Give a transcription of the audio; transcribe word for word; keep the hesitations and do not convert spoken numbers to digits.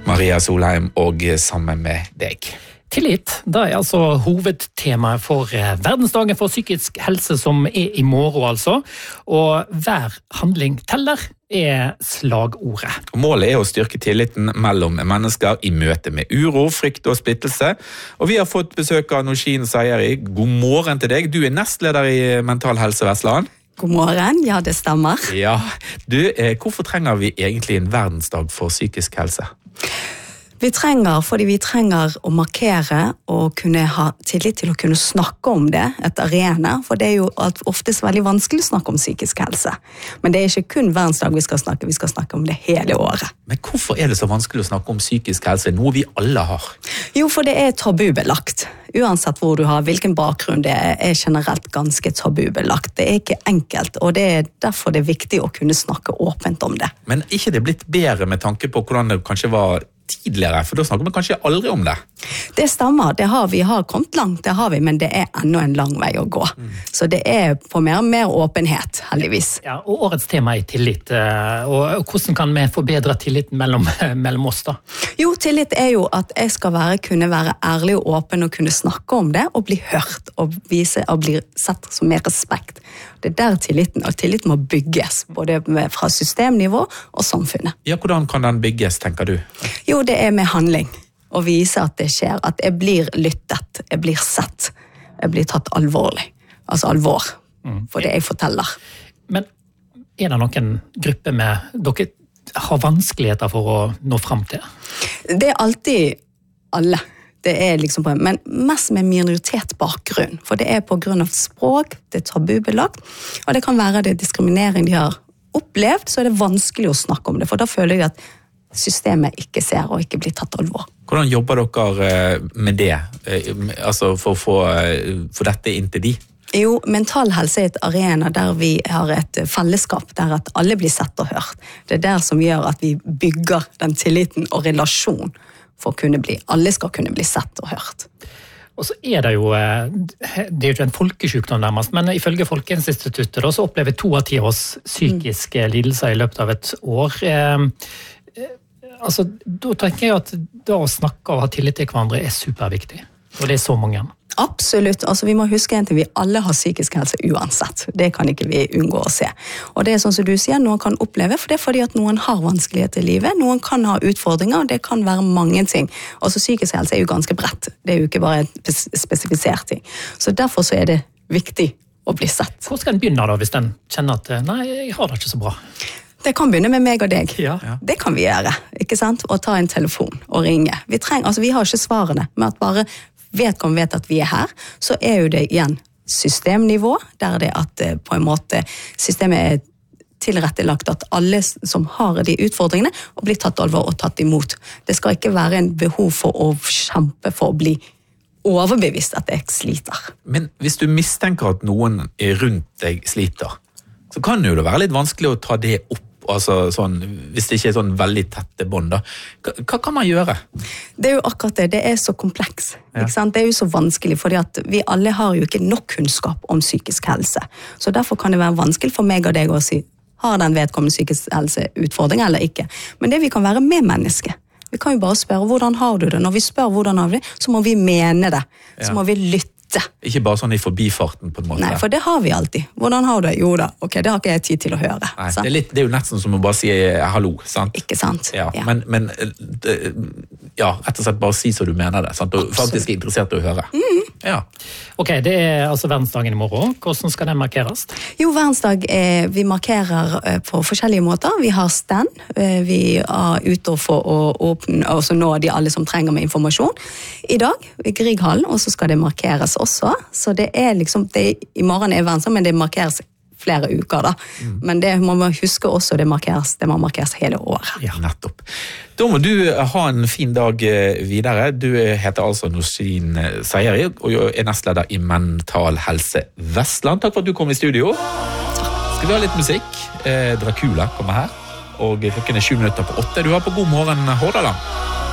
Maria Solheim, og sammen med deg. Tillit, det er altså hovedtemaet for verdensdagen for psykisk helse som er i morgen altså, og hver handling teller er slagordet. Målet er å styrke tilliten mellom mennesker i møte med uro, frykt og splittelse, og vi har fått besøk av Noushin Sayeri. God morgen til deg, du er nestleder i Mental Helse Vestland. God morgen, ja det stemmer. Ja, du, hvorfor trenger vi egentlig en verdensdag for psykisk helse? Vi trenger, fordi vi trenger å markere og kunne ha tillit til å kunne snakke om det, et arena, for det er jo oftest veldig vanskelig å snakke om psykisk helse. Men det er ikke kun verdensdag vi skal snakke, vi skal snakke om det hele året. Men hvorfor er det så vanskelig å snakke om psykisk helse, noe vi alle har? Jo, for det er tabubelagt. Uansett hvor du har, hvilken bakgrunn det er, er generelt ganske tabubelagt. Det er ikke enkelt, og det er derfor det er viktig å kunne snakke åpent om det. Men ikke det blitt bedre med tanke på hvordan det kanskje var tidligere, for da snakker vi kanskje aldri om det. Det stemmer, det har vi har kommet langt, det har vi, men det er enda en lang vei å gå. Mm. Så det er på mer og mer åpenhet, heldigvis. Ja, og årets tema er tillit, og hvordan kan vi forbedre tilliten mellom, mellom oss da? Jo, tillit er jo at jeg skal være, kunne være ærlig og åpen og kunne snakke om det, og bli hørt, og vise og bli sett som mer respekt. Det er der tilliten, og tilliten må bygges, både fra systemnivå og samfunnet. Ja, hvordan kan den bygges, tenker du? Jo, det er med handling, å vise at det skjer, at jeg blir lyttet, jeg blir sett, jeg blir tatt alvorlig, altså alvor, for det jeg forteller. Men er det noen grupper med dere har vanskeligheter for å nå frem til? Det er alltid alle. Det er liksom på, men mest med minoritetsbakgrunn, for det er på grunn av språk, det er tabubelagt, og det kan være det diskriminering de har opplevd, så er det vanskelig å snakke om det, for da føler jeg at systemet ikke ser og ikke blir tatt alvor. Hvordan jobber dere med det, altså for å få, få dette inn til de? Jo, mental helse er et arena der vi har et fellesskap, der at alle blir sett og hørt. Det er der som gjør at vi bygger den tilliten og relasjon for å kunne bli, alle skal kunne bli sett og hørt. Og så er det jo, det er jo ikke en folkesykdom nærmest, men ifølge Folkehelseinstituttet da, så opplever to av ti av oss psykiske mm. lidelser i løpet av et år. Eh, altså, da tenker jeg at da å snakke og ha tillit til hverandre er superviktig, og det er så mange. Absolutt, altså vi må huske en ting, vi alle har psykisk helse uansett, det kan ikke vi unngå å se. Og det er sånn som du sier, noen kan oppleve, for det er fordi at noen har vanskeligheter i livet, noen kan ha utfordringer, og det kan være mange ting. Altså psykisk helse er jo ganske bredt, det er jo ikke bare en spesifisert ting. Så derfor så er det viktig å bli sett. Hvor skal en begynne da, hvis en kjenner at nei, jeg har det ikke så bra? Det kan begynne med meg og deg. Ja. Det kan vi gjøre, ikke sant? Og ta en telefon og ringe. Vi trenger, altså vi har ikke svarene, men at bare vedkommende vet at vi er her, så er jo det igjen systemnivå, der det at på en måte systemet er tilrettelagt at alle som har de utfordringene, og blir tatt alvor og tatt imot. Det skal ikke være en behov for å kjempe for å bli overbevist at jeg sliter. Men hvis du mistenker at noen rundt deg sliter, så kan det jo være litt vanskelig å ta det opp. Altså sånn, hvis det ikke er sånn veldig tette bånd da, hva kan man gjøre? Det er jo akkurat det, det er så kompleks, ja. Ikke sant? Det er jo så vanskelig, fordi at vi alle har jo ikke nok kunnskap om psykisk helse, så derfor kan det være vanskelig for meg og deg å si, har den vedkommende psykisk helseutfordring eller ikke? Men det vi kan være med mennesket, vi kan jo bare spørre, hvordan har du det? Når vi spør hvordan har du det, så må vi mene det, så må vi lytte. Ikke bare sånn i forbifarten på en måte. Nei, for det har vi alltid. Hvordan har du det? Jo da, ok, det har ikke jeg tid til å høre. Nei, det, er litt, det er jo nesten som å bare si hallo, sant? Ikke sant? Ja, ja. Men, men ja, rett og slett bare si så du mener det, sant? Og faktisk er interessert i å høre. Mm. Ja. Ok, det er altså verdensdagen i morgen. Hvordan skal den markeres? Jo, verdensdag, eh, vi markerer eh, på forskjellige måter. Vi har stand, eh, vi er ute for å åpne, og så nå de alle som trenger med informasjon. I dag, i Grieghallen, og så skal det markeres også, så det er liksom, det er, i morgen er verdensdag, men det markeres flere uker da. Mm. Men det må man huske også, det markeres, det må markeres hele året. Ja, nettopp. Da må du ha en fin dag videre. Du heter altså Noushin Sayeri, og er nestleder i Mental Helse Vestland. Takk for at du kom i studio. Takk. Skal vi ha litt musikk? Eh, Dracula kommer her, og klokken er sju minutter på åtte. Du har på God morgen, Hordaland.